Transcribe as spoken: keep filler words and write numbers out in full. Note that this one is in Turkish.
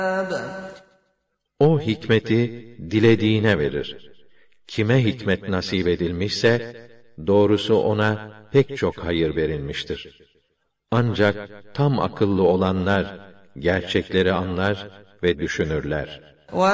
O hikmeti dilediğine verir. Kime hikmet nasip edilmişse, doğrusu ona pek çok hayır verilmiştir. Ancak tam akıllı olanlar, gerçekleri anlar ve düşünürler.